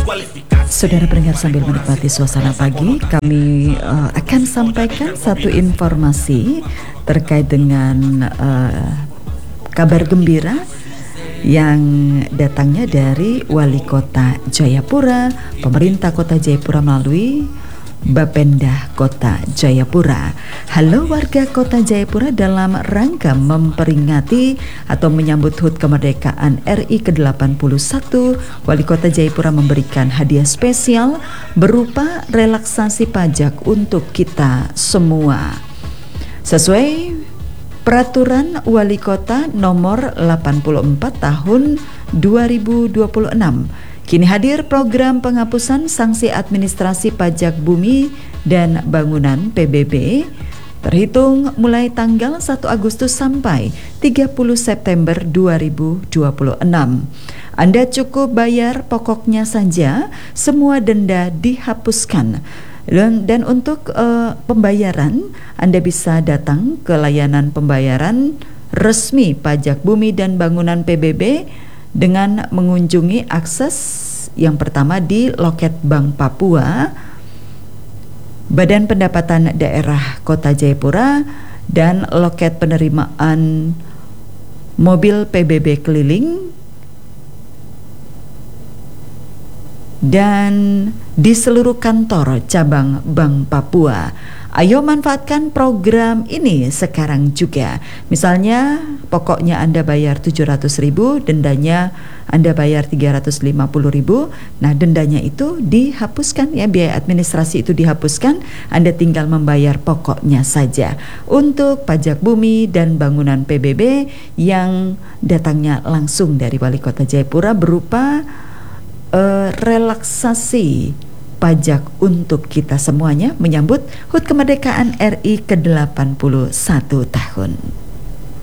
Saudara pendengar, sambil menikmati suasana pagi, kami akan sampaikan satu informasi terkait dengan kabar gembira yang datangnya dari Wali Kota Jayapura, pemerintah Kota Jayapura melalui Bapenda Kota Jayapura. Halo warga Kota Jayapura, dalam rangka memperingati atau menyambut HUT kemerdekaan RI ke-81, Wali Kota Jayapura memberikan hadiah spesial berupa relaksasi pajak untuk kita semua. Sesuai Peraturan Wali Kota nomor 84 tahun 2026, kini hadir program penghapusan sanksi administrasi pajak bumi dan bangunan PBB terhitung mulai tanggal 1 Agustus sampai 30 September 2026. Anda cukup bayar pokoknya saja, semua denda dihapuskan. Dan untuk pembayaran, Anda bisa datang ke layanan pembayaran resmi pajak bumi dan bangunan PBB dengan mengunjungi akses yang pertama di loket Bank Papua, Badan Pendapatan Daerah Kota Jayapura, dan loket penerimaan mobil PBB keliling, dan di seluruh kantor cabang Bank Papua. Ayo manfaatkan program ini sekarang juga. Misalnya pokoknya Anda bayar 700.000, dendanya Anda bayar 350.000. Nah, dendanya itu dihapuskan ya, biaya administrasi itu dihapuskan. Anda tinggal membayar pokoknya saja. Untuk pajak bumi dan bangunan PBB yang datangnya langsung dari Wali Kota Jayapura berupa relaksasi pajak untuk kita semuanya menyambut HUT kemerdekaan RI ke-81 tahun.